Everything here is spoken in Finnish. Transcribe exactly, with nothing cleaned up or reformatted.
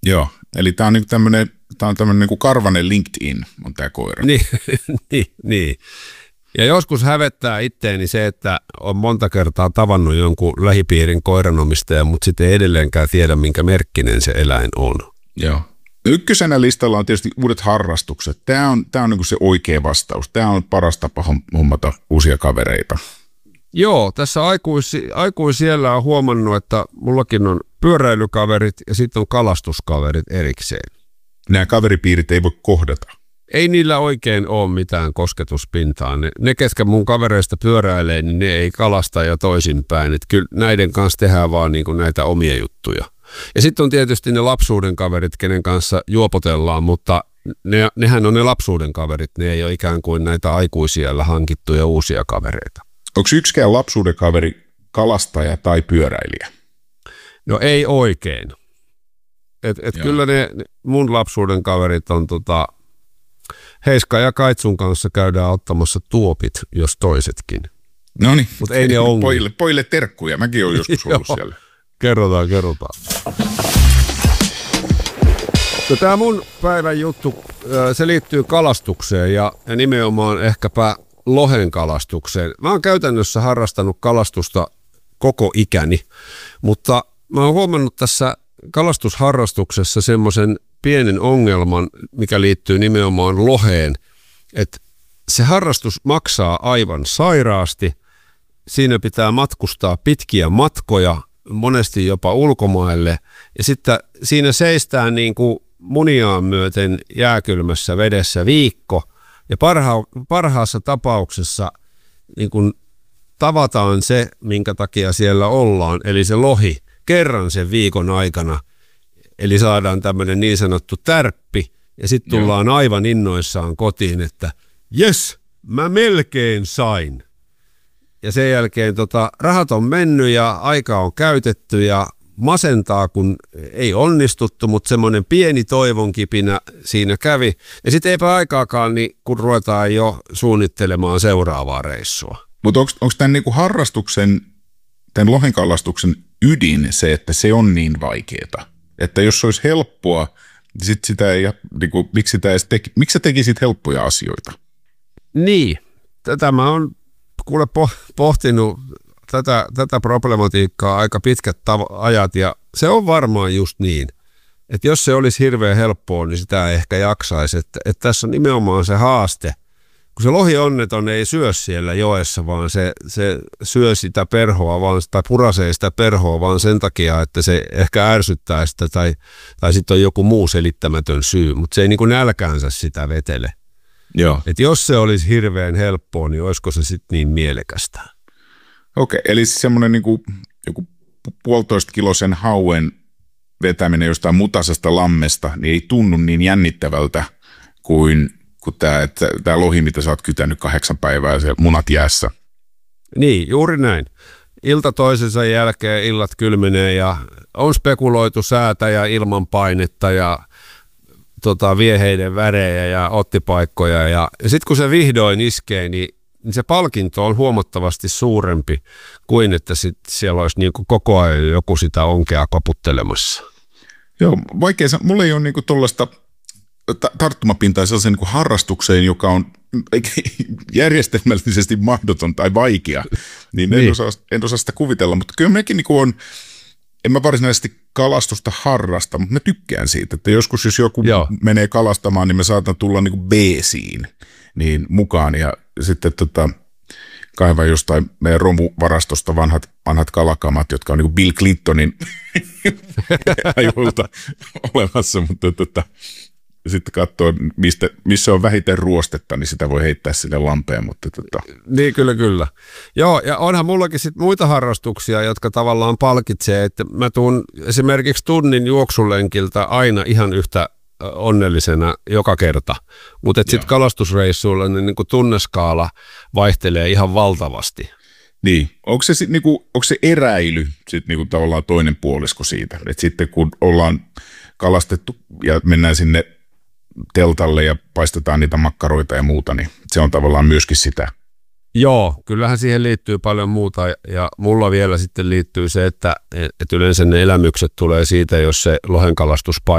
Joo, eli tämä on niinku tämmöinen Tämä on tämmöinen niin kuin karvanen LinkedIn, on tämä koira. Niin, niin, niin. Ja joskus hävettää itteeni se, että on monta kertaa tavannut jonkun lähipiirin koiranomistajan, mutta sitten ei edelleenkään tiedä, minkä merkkinen se eläin on. Joo. Ykkösenä listalla on tietysti uudet harrastukset. Tämä on, tämä on niin kuin se oikea vastaus. Tämä on paras tapa hommata uusia kavereita. Joo, tässä aikuisi, aikuisiellä on huomannut, että mullakin on pyöräilykaverit ja sitten on kalastuskaverit erikseen. Nämä kaveripiirit ei voi kohdata. Ei niillä oikein ole mitään kosketuspintaa. Ne, ne ketkä mun kavereista pyöräilee, niin ne ei kalasta ja toisinpäin. Et kyllä näiden kanssa tehdään vaan niin kuin näitä omia juttuja. Ja sitten on tietysti ne lapsuuden kaverit, kenen kanssa juopotellaan, mutta ne, nehän on ne lapsuuden kaverit. Ne ei ole ikään kuin näitä aikuisiellä hankittuja uusia kavereita. Onko yksikään lapsuuden kaveri kalastaja tai pyöräilijä? No ei oikein. Et, et kyllä ne mun lapsuuden kaverit on tota, Heiska ja Kaitsun kanssa käydään ottamassa tuopit, jos toisetkin. No niin, mutta ei ne ongelma. Pojille, pojille terkkuja, mäkin olen joskus ollut siellä. Kerrotaan, kerrotaan. Tämä mun päivän juttu, se liittyy kalastukseen ja, ja nimenomaan ehkäpä lohen kalastukseen. Mä oon käytännössä harrastanut kalastusta koko ikäni, mutta mä oon huomannut tässä kalastusharrastuksessa semmoisen pienen ongelman, mikä liittyy nimenomaan loheen, että se harrastus maksaa aivan sairaasti. Siinä pitää matkustaa pitkiä matkoja, monesti jopa ulkomaille, ja sitten siinä seistään niin kuin muniaan myöten jääkylmässä vedessä viikko, ja parha- parhaassa tapauksessa niin kuin tavataan se, minkä takia siellä ollaan, eli se lohi, kerran sen viikon aikana, eli saadaan tämmöinen niin sanottu tärppi, ja sitten tullaan Joo. aivan innoissaan kotiin, että jes, mä melkein sain. Ja sen jälkeen tota, rahat on mennyt ja aika on käytetty ja masentaa, kun ei onnistuttu, mutta semmoinen pieni toivonkipinä siinä kävi. Ja sitten eipä aikaakaan, niin kun ruvetaan jo suunnittelemaan seuraavaa reissua. Mutta onko tämän niinku harrastuksen, tämän lohenkalastuksen ydin se, että se on niin vaikeaa? Että jos se olisi helppoa, niin sit sitä ei, niinku, miksi, sitä edes teki, miksi sä tekisit helppoja asioita? Niin, tätä mä oon kuule pohtinut tätä, tätä problematiikkaa aika pitkät tav- ajat ja se on varmaan just niin, että jos se olisi hirveän helppoa, niin sitä ei ehkä jaksaisi, että, että tässä on nimenomaan se haaste, kun se lohi onneton ei syö siellä joessa, vaan se, se syö sitä perhoa vaan, tai purasee sitä perhoa vaan sen takia, että se ehkä ärsyttää sitä tai, tai sitten on joku muu selittämätön syy, mutta se ei niin kuin nälkäänsä sitä vetele. Joo. Et jos se olisi hirveän helppoa, niin olisiko se sitten niin mielekästä? Okei, eli semmoinen niin kuin joku puolitoista kilosen hauen vetäminen jostain mutasesta lammesta, niin ei tunnu niin jännittävältä kuin, kuin tämä, että, tämä lohi, mitä sä oot kytänyt kahdeksan päivää ja se munat jäässä. Niin, juuri näin. Ilta toisensa jälkeen illat kylmenee ja on spekuloitu säätä ja ilmanpainetta ja tota, vieheiden värejä ja ottipaikkoja. Ja, ja sitten kun se vihdoin iskee, niin, niin se palkinto on huomattavasti suurempi kuin että sit siellä olisi niinku koko ajan joku sitä onkea koputtelemassa. Joo, vaikea. Mulla ei ole niinku tuollaista tarttumapintaa sellaiseen niinku harrastukseen, joka on järjestelmällisesti mahdoton tai vaikea, niin en, niin. Osaa, en osaa sitä kuvitella, mutta kyllä mekin niinku on, en mä varsinaisesti kalastusta harrasta, mutta mä tykkään siitä, että joskus jos joku Joo. menee kalastamaan, niin me saatan tulla niinku beesiin niin mukaan ja sitten tota, kaivaa jostain meidän romuvarastosta vanhat, vanhat kalakamat, jotka on niinku Bill Clintonin ajoilta olemassa, mutta tota, sitten katsoo, mistä, missä on vähiten ruostetta, niin sitä voi heittää sille lampeen. Mutta tota. Niin, kyllä, kyllä. Joo, ja onhan mullakin sit muita harrastuksia, jotka tavallaan palkitsee, että mä tuun esimerkiksi tunnin juoksulenkiltä aina ihan yhtä onnellisena joka kerta, mutta sitten kalastusreissuilla niin, niin kuin tunneskaala vaihtelee ihan valtavasti. Niin, onko se, sit, niinku, onko se eräily sit, niinku, tavallaan toinen puolisko siitä, että sitten kun ollaan kalastettu ja mennään sinne teltalle ja paistetaan niitä makkaroita ja muuta, niin se on tavallaan myöskin sitä. Joo, kyllähän siihen liittyy paljon muuta ja mulla vielä sitten liittyy se, että, että yleensä ne elämykset tulee siitä, jos se lohenkalastus